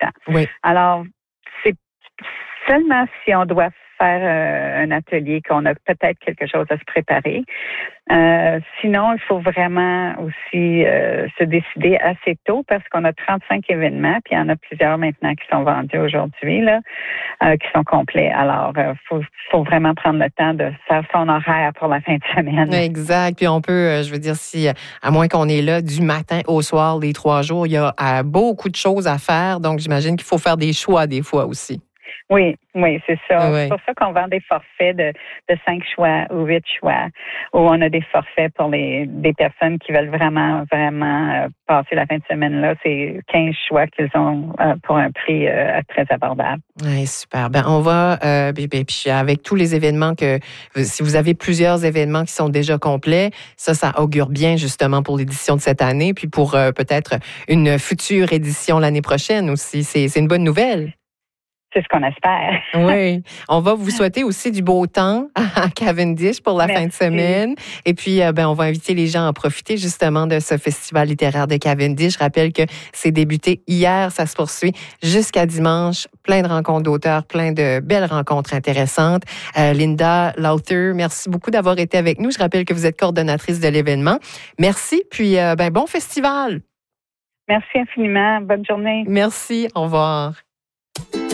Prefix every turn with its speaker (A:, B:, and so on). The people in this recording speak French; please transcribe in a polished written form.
A: intéressant.
B: Oui.
A: Alors, c'est seulement si on doit faire un atelier qu'on a peut-être quelque chose à se préparer. Sinon, il faut vraiment aussi se décider assez tôt parce qu'on a 35 événements, puis il y en a plusieurs maintenant qui sont vendus aujourd'hui, là, qui sont complets. Alors, faut vraiment prendre le temps de faire son horaire pour la fin de semaine.
B: Exact. Puis on peut, je veux dire, si, à moins qu'on est là du matin au soir, les 3 jours, il y a beaucoup de choses à faire. Donc, j'imagine qu'il faut faire des choix des fois aussi.
A: Oui, c'est ça.
B: Oui.
A: C'est pour ça qu'on vend des forfaits de 5 choix ou 8 choix, où on a des forfaits pour des personnes qui veulent vraiment passer la fin de semaine là. C'est 15 choix qu'ils ont pour un prix très abordable.
B: Oui, super. Ben, on va, puis avec tous les événements si vous avez plusieurs événements qui sont déjà complets, ça augure bien justement pour l'édition de cette année, puis pour peut-être une future édition l'année prochaine aussi. C'est une bonne nouvelle.
A: C'est ce qu'on espère.
B: Oui. On va vous souhaiter aussi du beau temps à Cavendish pour la fin de semaine. Et puis, on va inviter les gens à profiter justement de ce festival littéraire de Cavendish. Je rappelle que c'est débuté hier, ça se poursuit jusqu'à dimanche. Plein de rencontres d'auteurs, plein de belles rencontres intéressantes. Linda Lowther, merci beaucoup d'avoir été avec nous. Je rappelle que vous êtes coordonnatrice de l'événement. Merci, puis bon festival.
A: Merci infiniment. Bonne journée.
B: Merci, au revoir.